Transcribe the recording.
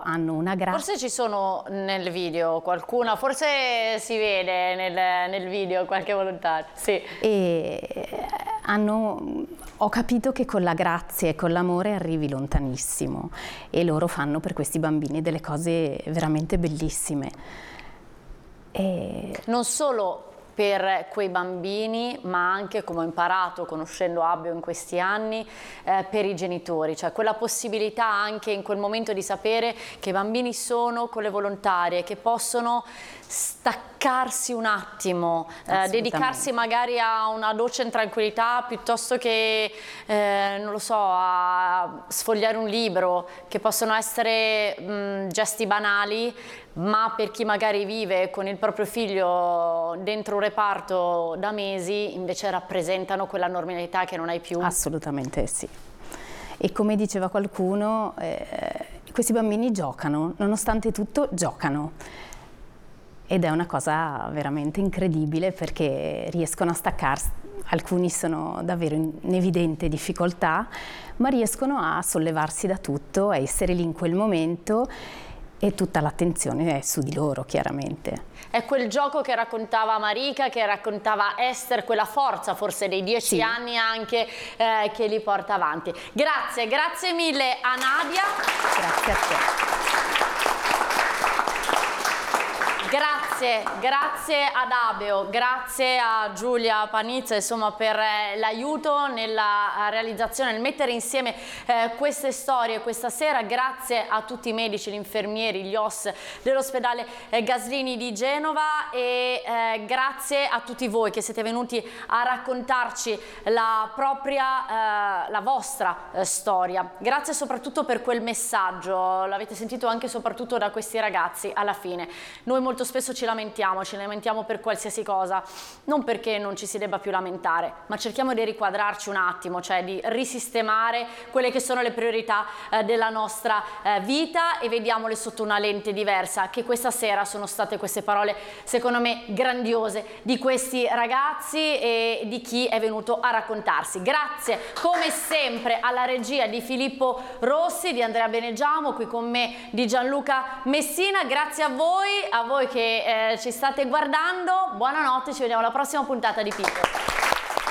hanno una grazia. Forse ci sono nel video qualcuna, forse si vede nel video qualche volontario, sì. E ho capito che con la grazia e con l'amore arrivi lontanissimo, e loro fanno per questi bambini delle cose veramente bellissime. Non solo per quei bambini, ma anche, come ho imparato conoscendo Abio in questi anni, per i genitori, cioè quella possibilità anche in quel momento di sapere che i bambini sono con le volontarie, che possono staccarsi un attimo, dedicarsi magari a una doccia in tranquillità piuttosto che, non lo so, a sfogliare un libro, che possono essere gesti banali, ma per chi magari vive con il proprio figlio dentro un reparto da mesi, invece rappresentano quella normalità che non hai più. Assolutamente sì. E come diceva qualcuno, questi bambini giocano, nonostante tutto giocano. Ed è una cosa veramente incredibile, perché riescono a staccarsi. Alcuni sono davvero in evidente difficoltà, ma riescono a sollevarsi da tutto, a essere lì in quel momento, e tutta l'attenzione è su di loro, chiaramente. È quel gioco che raccontava Marika, che raccontava Esther, quella forza forse dei 10 anni anche che li porta avanti. Grazie, grazie mille a Nadia. Grazie a te. Grazie ad Abeo, grazie a Giulia Panizza, insomma, per l'aiuto nella realizzazione, nel mettere insieme queste storie questa sera. Grazie a tutti i medici, gli infermieri, gli OS dell'ospedale Gaslini di Genova, e grazie a tutti voi che siete venuti a raccontarci la vostra storia. Grazie soprattutto per quel messaggio, l'avete sentito anche soprattutto da questi ragazzi alla fine. Noi molto spesso ci lamentiamo per qualsiasi cosa, non perché non ci si debba più lamentare, ma cerchiamo di riquadrarci un attimo, cioè di risistemare quelle che sono le priorità della nostra vita, e vediamole sotto una lente diversa, che questa sera sono state queste parole, secondo me, grandiose di questi ragazzi e di chi è venuto a raccontarsi. Grazie come sempre alla regia di Filippo Rossi, di Andrea Benegiamo, qui con me di Gianluca Messina. Grazie a voi che ci state guardando, buonanotte, ci vediamo alla prossima puntata di Picco.